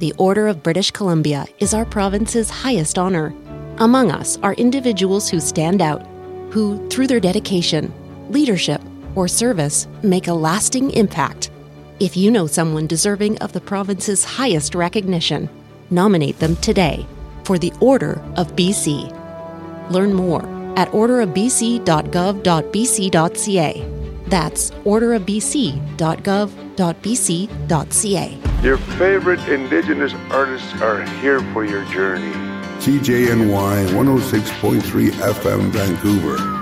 The Order of British Columbia is our province's highest honor. Among us are individuals who stand out, who, through their dedication, leadership, or service, make a lasting impact. If you know someone deserving of the province's highest recognition, nominate them today for the Order of BC. Learn more at orderofbc.gov.bc.ca. That's orderofbc.gov.bc.ca. Your favorite Indigenous artists are here for your journey. CJNY 106.3 FM Vancouver.